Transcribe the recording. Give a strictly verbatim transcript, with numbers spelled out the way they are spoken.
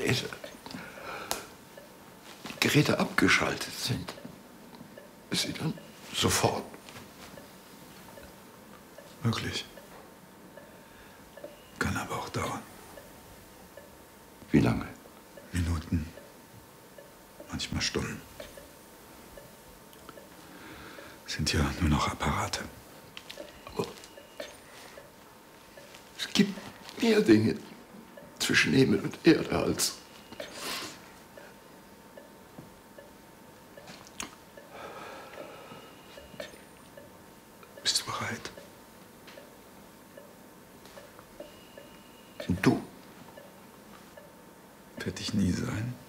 Geräte, die Geräte abgeschaltet sind, ist sie dann sofort. Möglich. Kann aber auch dauern. Wie lange? Minuten, manchmal Stunden. Sind ja nur noch Apparate. Aber es gibt mehr Dinge zwischen Himmel und Erde als... Bist du bereit? Und du? Werde ich nie sein.